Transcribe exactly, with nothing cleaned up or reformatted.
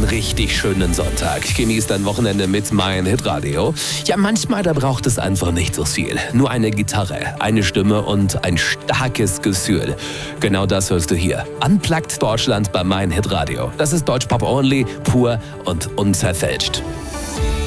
einen richtig schönen Sonntag. Genieß dein Wochenende mit mein Hitradio. Ja, manchmal, da braucht es einfach nicht so viel. Nur eine Gitarre, eine Stimme und ein starkes Gefühl. Genau das hörst du hier. Unplugged Deutschland bei mein Hitradio. Das ist Deutschpop only, pur und unzerfälscht.